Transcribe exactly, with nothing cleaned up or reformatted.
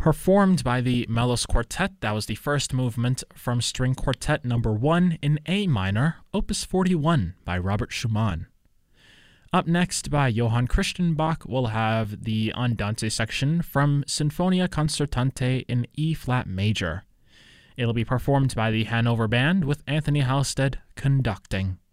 performed by the Melos Quartet. That was the first movement from String Quartet number one in A minor, opus forty-one by Robert Schumann. Up next, by Johann Christian Bach, we'll have the Andante section from Sinfonia Concertante in E-flat major. It'll be performed by the Hanover Band with Anthony Halstead conducting.